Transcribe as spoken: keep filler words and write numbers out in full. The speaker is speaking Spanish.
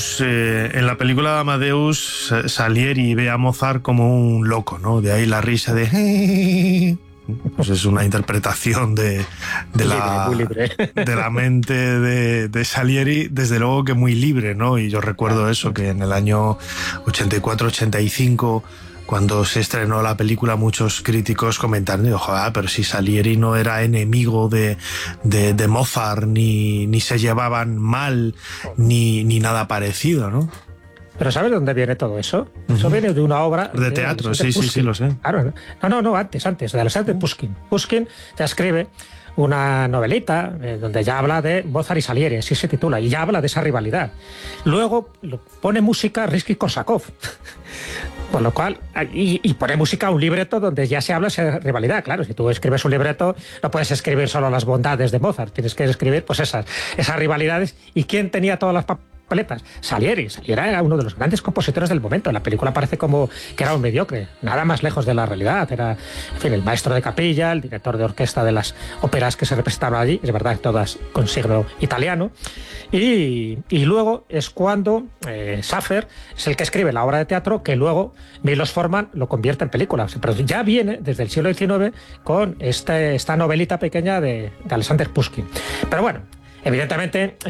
Eh, en la película de Amadeus, Salieri ve a Mozart como un loco, ¿no? De ahí la risa de... Pues es una interpretación de, de, la, muy libre, muy libre. de la mente de, de Salieri, desde luego que muy libre, ¿no? Y yo recuerdo eso, que en el año ochenta y cuatro ochenta y cinco, cuando se estrenó la película, muchos críticos comentaron, digo, joder, pero si Salieri no era enemigo de, de, de Mozart, ni, ni se llevaban mal, ni, ni nada parecido, ¿no? Pero ¿sabes de dónde viene todo eso? Eso uh-huh. viene de una obra... De, de teatro, sí, sí, sí, lo sé. Claro, no, no, no, antes, antes, de Alexander Pushkin. Pushkin ya escribe una novelita eh, donde ya habla de Mozart y Salieri, así se titula, y ya habla de esa rivalidad. Luego pone música Rimski-Korsakov. Con lo cual, y, y pone música a un libreto donde ya se habla de esa rivalidad. Claro, si tú escribes un libreto, no puedes escribir solo las bondades de Mozart, tienes que escribir pues esas, esas rivalidades. ¿Y quién tenía todas las papeletas? Salieri. Salieri era uno de los grandes compositores del momento. En la película parece como que era un mediocre, nada más lejos de la realidad. Era, en fin, el maestro de capilla, el director de orquesta de las óperas que se representaban allí, es verdad, todas con signo italiano. Y, y luego es cuando eh, Safer es el que escribe la obra de teatro que luego Milos Forman lo convierte en película. Pero ya viene desde el siglo diecinueve con este, esta novelita pequeña de, de Alexander Pushkin. Pero bueno, evidentemente